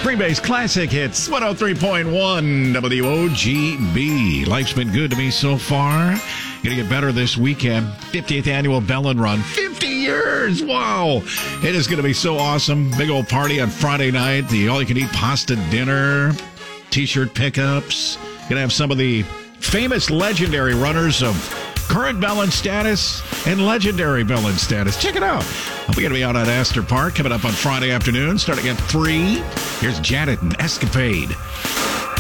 Green Bay's Classic Hits, 103.1 WOGB. Life's been good to me so far. Gonna get better this weekend. 50th annual Bellin Run. 50 years! Wow! It is gonna be so awesome. Big old party on Friday night. The all-you-can-eat pasta dinner. T-shirt pickups. Gonna have some of the famous legendary runners of current Bellin status and legendary Bellin status. Check it out. We're going to be out at Astor Park coming up on Friday afternoon, starting at 3. Here's Janet and Escapade.